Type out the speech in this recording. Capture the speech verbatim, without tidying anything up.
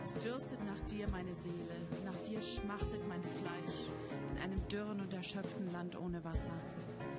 Es dürstet nach dir meine Seele, nach dir schmachtet mein Fleisch, in einem dürren und erschöpften Land ohne Wasser.